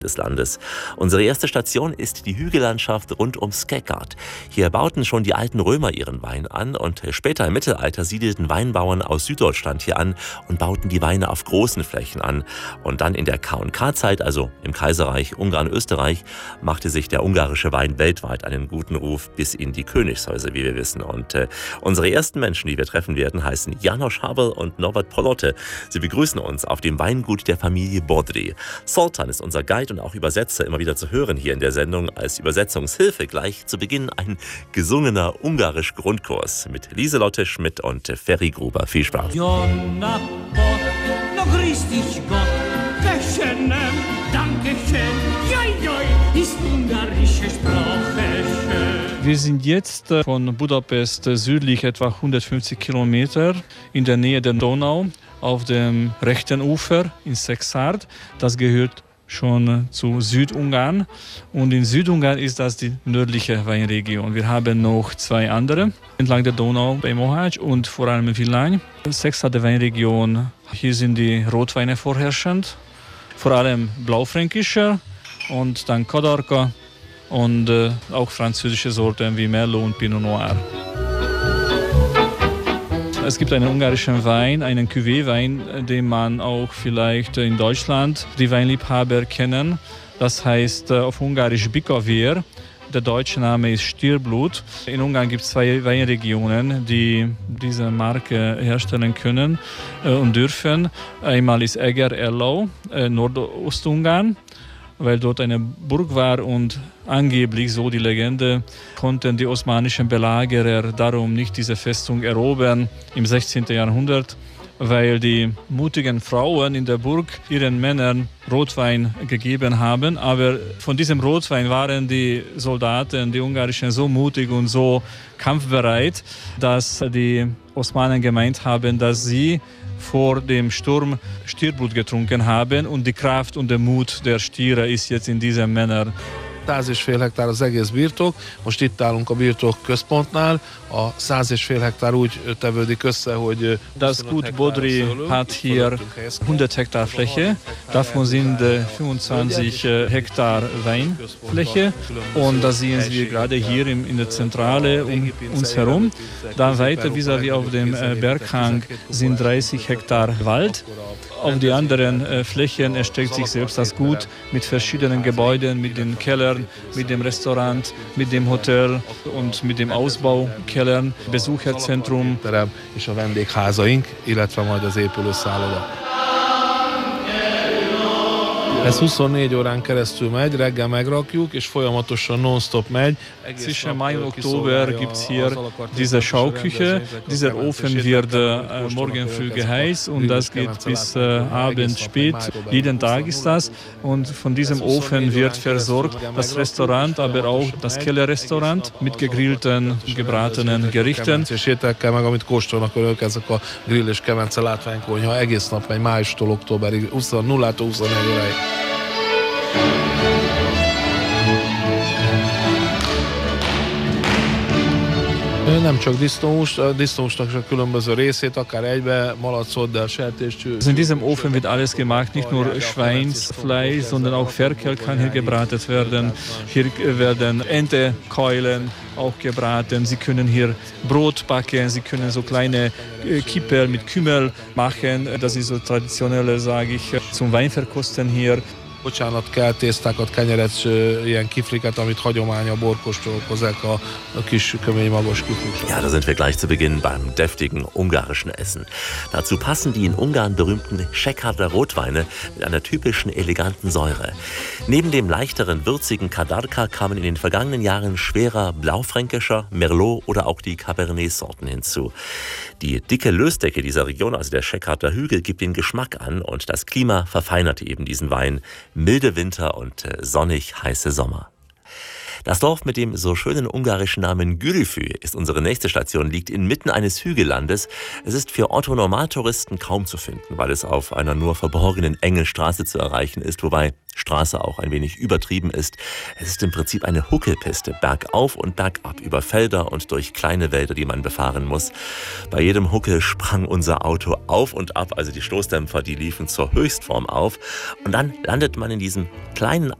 des Landes. Unsere erste Station ist die Hügellandschaft rund um Skegard. Hier bauten schon die alten Römer ihren Wein an und später im Mittelalter siedelten Weinbauern aus Süddeutschland hier an und bauten die Weine auf großen Flächen an. Und dann in der K&K-Zeit, also im Kaiserreich Ungarn-Österreich, machte sich der ungarische Wein weltweit einen guten Ruf bis in die Königshäuser, wie wir wissen. Und unsere ersten Menschen, die wir treffen werden, heißen János Havel und Norbert Polotte. Sie begrüßen uns auf dem Weingut der Familie Bodry. Zoltán ist unser Guide und auch Übersetzer, immer wieder zu hören hier in der Sendung als Übersetzungshilfe. Gleich zu Beginn ein gesungener ungarisch-Grundkurs mit Lieselotte Schmidt und Ferry Gruber. Viel Spaß. Jonna, no grüß dich Gott, Köschenem, danke schön, joi, joi, ist ungarische Sprache schön. Wir sind jetzt von Budapest südlich etwa 150 Kilometer in der Nähe der Donau auf dem rechten Ufer in Szekszárd. Das gehört schon zu Südungarn. Und in Südungarn ist das die nördliche Weinregion. Wir haben noch zwei andere entlang der Donau bei Mohács und vor allem in Villány. Szekszárd Weinregion, hier sind die Rotweine vorherrschend, vor allem blaufränkischer und dann Kadarka und auch französische Sorten wie Merlot und Pinot Noir. Es gibt einen ungarischen Wein, einen Cuvée-Wein, den man auch vielleicht in Deutschland, die Weinliebhaber kennen. Das heißt auf Ungarisch Bikavér. Der deutsche Name ist Stierblut. In Ungarn gibt es zwei Weinregionen, die diese Marke herstellen können und dürfen. Einmal ist Eger-Erlau, Nordostungarn, weil dort eine Burg war und angeblich, so die Legende, konnten die osmanischen Belagerer darum nicht diese Festung erobern im 16. Jahrhundert, weil die mutigen Frauen in der Burg ihren Männern Rotwein gegeben haben. Aber von diesem Rotwein waren die Soldaten, die ungarischen, so mutig und so kampfbereit, dass die Osmanen gemeint haben, dass sie vor dem Sturm Stierblut getrunken haben und die Kraft und der Mut der Stiere ist jetzt in diesen Männern. 100,5 hektár az egész birtok, most itt állunk a birtok központnál, a 100,5 hektár úgy tevődik össze, hogy... Das Gut Bodry hat hier 100 Hektar Fläche, davon sind 25 Hektar Weinfläche und das sehen wir gerade hier in der Zentrale um uns herum. Dann weiter vis-à-vis auf dem Berghang sind 30 Hektar Wald. Auf die anderen Flächen erstreckt sich selbst das Gut mit verschiedenen Gebäuden, mit den Kellern, mit dem Restaurant, mit dem Hotel und mit dem Ausbaukellern, Besucherzentrum. És a vendégházaink, illetve majd az épülő szálloda. Ez 24 órán keresztül megy, reggel megrakjuk, és folyamatosan non-stop megy. Zwischen Mai und Oktober gibt es hier diese Schauküche. Dieser Ofen wird morgen früh geheizt und das geht bis abend spät. Jeden Tag ist das. Und von diesem Ofen wird versorgt das Restaurant, aber auch das Kellerrestaurant mit gegrillten, gebratenen Gerichten. És ételekkel meg, amit kóstolnak önök, ezek a grill és kemence látványkonyha egész nap megy, májustól októberig, 0-tól 24 óráig. Nem csak disznóhús, a disznóhúsnak a különböző részét, akár egybe, malacot, de sertéscső. In diesem Ofen wird alles gemacht, nicht nur Schweinsfleisch, sondern auch Ferkel kann hier gebraten werden. Hier werden Entekeulen auch gebraten. Sie können hier Brot backen, Sie können so kleine Kipperl mit Kümmel machen. Das ist so traditionelle, sage ich, zum Weinverkosten hier. Bocsánat, kell tésztákat, kenyeret, ilyen kifliket, amit hagyomány a borkóstolók hozzák, a kis kömény magos kiflik. Ja, da sind wir gleich zu Beginn beim deftigen ungarischen Essen. Dazu passen die in Ungarn berühmten Szekárd Rotweine mit einer typischen eleganten Säure. Neben dem leichteren, würzigen Kadarka kamen in den vergangenen Jahren schwerer blaufränkischer, Merlot oder auch die Cabernet-Sorten hinzu. Die dicke Lösdecke dieser Region, also der Szekárd Hügel, gibt den Geschmack an und das Klima verfeinerte eben diesen Wein. Milde Winter und sonnig heiße Sommer. Das Dorf mit dem so schönen ungarischen Namen Gülfü ist unsere nächste Station, liegt inmitten eines Hügellandes. Es ist für Otto-Normaltouristen kaum zu finden, weil es auf einer nur verborgenen engen Straße zu erreichen ist, wobei Straße auch ein wenig übertrieben ist. Es ist im Prinzip eine Huckelpiste, bergauf und bergab, über Felder und durch kleine Wälder, die man befahren muss. Bei jedem Huckel sprang unser Auto auf und ab, also die Stoßdämpfer, die liefen zur Höchstform auf. Und dann landet man in diesem kleinen